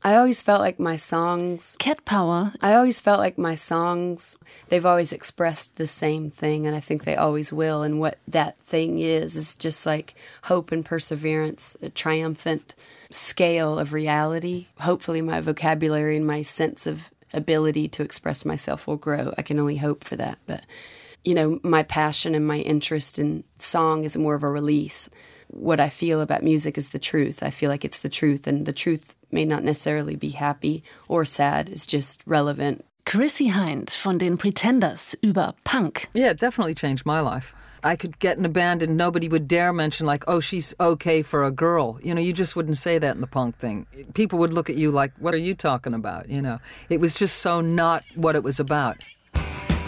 I always felt like my songs... Cat Power. I always felt like my songs, they've always expressed the same thing, and I think they always will. And what that thing is just like hope and perseverance, a triumphant scale of reality. Hopefully my vocabulary and my sense of ability to express myself will grow. I can only hope for that. But, you know, my passion and my interest in song is more of a release. What I feel about music is the truth. I feel like it's the truth, and the truth may not necessarily be happy or sad. It's just relevant. Chrissie Hynde von den Pretenders über Punk. Yeah, it definitely changed my life. I could get in a band and nobody would dare mention like, oh, she's okay for a girl. You know, you just wouldn't say that in the punk thing. People would look at you like, what are you talking about? You know, it was just so not what it was about.